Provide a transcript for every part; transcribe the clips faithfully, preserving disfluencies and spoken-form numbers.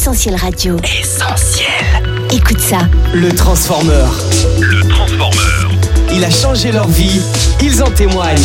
Essentiel Radio. Essentiel. Écoute ça. Le Transformeur. Le Transformeur. Il a changé leur vie. Ils en témoignent.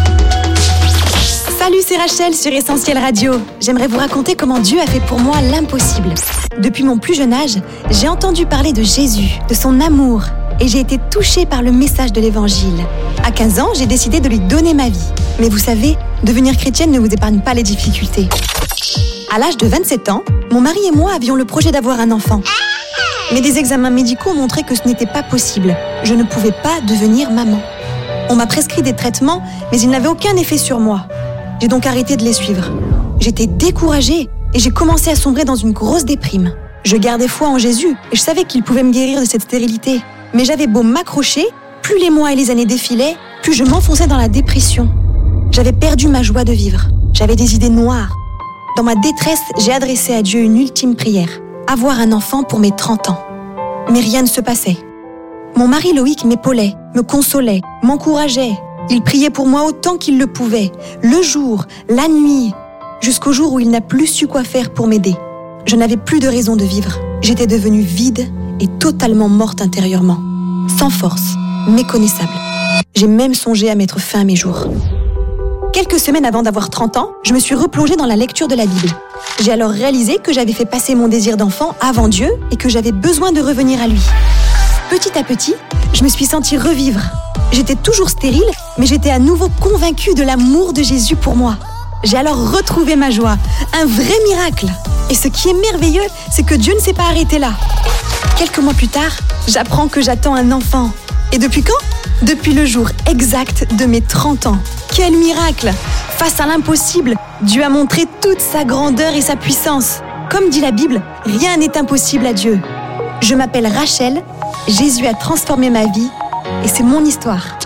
Salut, c'est Rachel sur Essentiel Radio. J'aimerais vous raconter comment Dieu a fait pour moi l'impossible. Depuis mon plus jeune âge, j'ai entendu parler de Jésus, de son amour, et j'ai été touchée par le message de l'Évangile. À quinze ans, j'ai décidé de lui donner ma vie. Mais vous savez, devenir chrétienne ne vous épargne pas les difficultés. À l'âge de vingt-sept ans, mon mari et moi avions le projet d'avoir un enfant. Mais des examens médicaux montraient que ce n'était pas possible. Je ne pouvais pas devenir maman. On m'a prescrit des traitements, mais ils n'avaient aucun effet sur moi. J'ai donc arrêté de les suivre. J'étais découragée et j'ai commencé à sombrer dans une grosse déprime. Je gardais foi en Jésus et je savais qu'il pouvait me guérir de cette stérilité. Mais j'avais beau m'accrocher, plus les mois et les années défilaient, plus je m'enfonçais dans la dépression. J'avais perdu ma joie de vivre. J'avais des idées noires. Dans ma détresse, j'ai adressé à Dieu une ultime prière. Avoir un enfant pour mes trente ans. Mais rien ne se passait. Mon mari Loïc m'épaulait, me consolait, m'encourageait. Il priait pour moi autant qu'il le pouvait, le jour, la nuit, jusqu'au jour où il n'a plus su quoi faire pour m'aider. Je n'avais plus de raison de vivre. J'étais devenue vide et totalement morte intérieurement. Sans force, méconnaissable. J'ai même songé à mettre fin à mes jours. Quelques semaines avant d'avoir trente ans, je me suis replongée dans la lecture de la Bible. J'ai alors réalisé que j'avais fait passer mon désir d'enfant avant Dieu et que j'avais besoin de revenir à lui. Petit à petit, je me suis sentie revivre. J'étais toujours stérile, mais j'étais à nouveau convaincue de l'amour de Jésus pour moi. J'ai alors retrouvé ma joie, un vrai miracle. Et ce qui est merveilleux, c'est que Dieu ne s'est pas arrêté là. Quelques mois plus tard, j'apprends que j'attends un enfant. Et depuis quand ? Depuis le jour exact de mes trente ans. Quel miracle ! Face à l'impossible, Dieu a montré toute sa grandeur et sa puissance. Comme dit la Bible, rien n'est impossible à Dieu. Je m'appelle Rachel, Jésus a transformé ma vie et c'est mon histoire.